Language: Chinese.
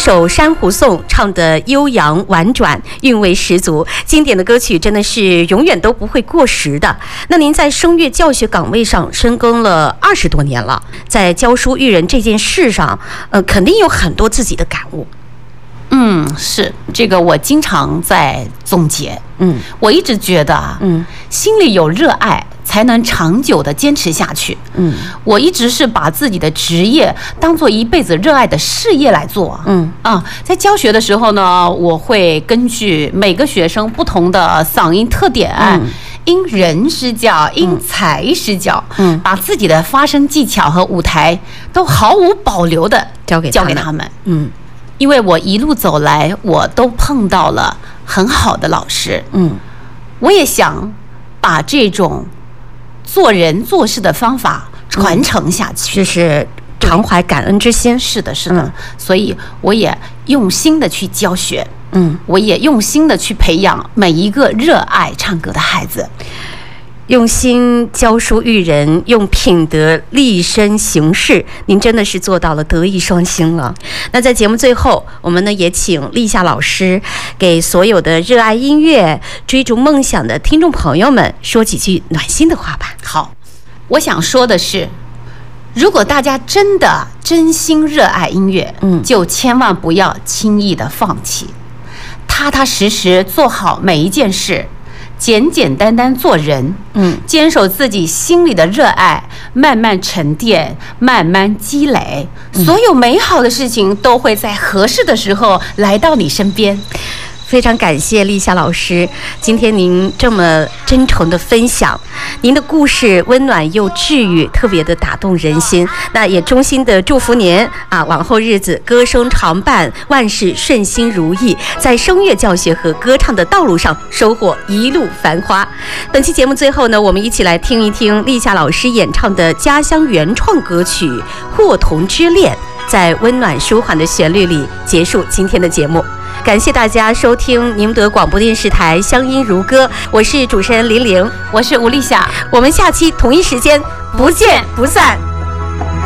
首《珊瑚颂》唱得悠扬婉转，韵味十足，经典的歌曲真的是永远都不会过时的。那您在声乐教学岗位上深耕了20多年了，在教书育人这件事上，肯定有很多自己的感悟。 是这个，我经常在总结。我一直觉得心里有热爱才能长久的坚持下去。我一直是把自己的职业当做一辈子热爱的事业来做。在教学的时候呢，我会根据每个学生不同的嗓音特点，因人施教，因材施教，把自己的发声技巧和舞台都毫无保留的交给他们。因为我一路走来，我都碰到了很好的老师。我也想把这种做人做事的方法传承下去， 就是常怀感恩之心。 是的，是的。所以我也用心的去教学，我也用心的去培养每一个热爱唱歌的孩子。 用心教书育人，用品德立身行事，您真的是做到了德艺双馨了。那在节目最后，我们呢也请立夏老师给所有的热爱音乐、追逐梦想的听众朋友们说几句暖心的话吧。 好，我想说的是，如果大家真的真心热爱音乐，就千万不要轻易的放弃，踏踏实实做好每一件事，简简单单做人，坚守自己心里的热爱，慢慢沉淀，慢慢积累，所有美好的事情都会在合适的时候来到你身边。 非常感谢立夏老师，今天您这么真诚的分享，您的故事温暖又治愈，特别的打动人心。那也衷心的祝福您往后日子歌声常伴，万事顺心如意，在声乐教学和歌唱的道路上收获一路繁花。本期节目最后呢，我们一起来听一听立夏老师演唱的家乡原创歌曲《霍童之恋》，在温暖舒缓的旋律里结束今天的节目。感谢大家收听宁德广播电视台乡音如歌，我是主持人林玲， 我是吴立夏， 我们下期同一时间不见不散。